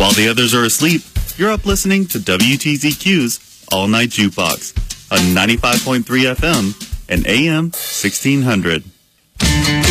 While the others are asleep, you're up listening to WTZQ's All Night Jukebox on 95.3 FM and AM 1600.